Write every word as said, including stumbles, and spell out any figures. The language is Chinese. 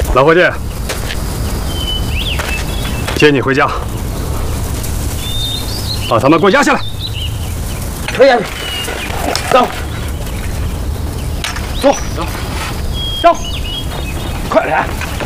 老伙计，接你回家，把他们给我押下来。 可以，走，走，走，走，快点！